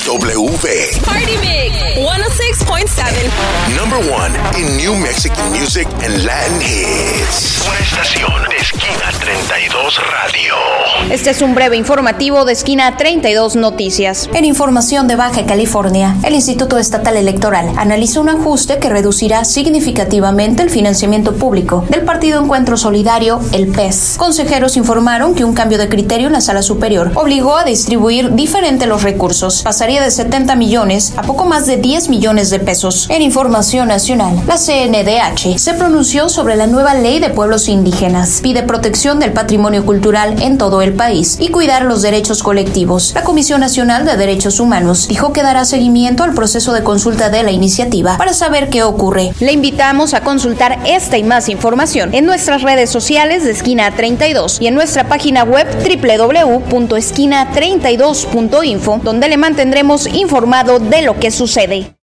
Party Mix 106.7. Number one in New Mexican music and Latin hits. Una estación de Esquina 32 Radio. Este es un breve informativo de Esquina 32 Noticias. En información de Baja California, el Instituto Estatal Electoral analizó un ajuste que reducirá significativamente el financiamiento público del Partido Encuentro Solidario, el PES. Consejeros informaron que un cambio de criterio en la Sala Superior obligó a distribuir diferente los recursos. Pasaría de 70 millones a poco más de 10 millones de pesos. En información nacional, la CNDH se pronunció sobre la nueva ley de pueblos indígenas. Pide protección del patrimonio cultural en todo el país y cuidar los derechos colectivos. La Comisión Nacional de Derechos Humanos dijo que dará seguimiento al proceso de consulta de la iniciativa para saber qué ocurre. Le invitamos a consultar esta y más información en nuestras redes sociales de Esquina 32 y en nuestra página web www.esquina32.info, donde le mantendremos informado de lo que sucede.